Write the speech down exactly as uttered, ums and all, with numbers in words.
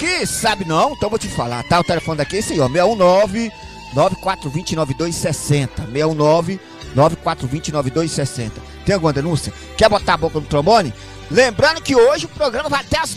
daqui? Sabe não? Então vou te falar, tá? O telefone daqui é esse aí, ó, seis um nove, nove quatro dois zero, nove dois seis zero. seis um nove, nove quatro dois zero, nove dois seis zero. Tem alguma denúncia? Quer botar a boca no trombone? Lembrando que hoje o programa vai até as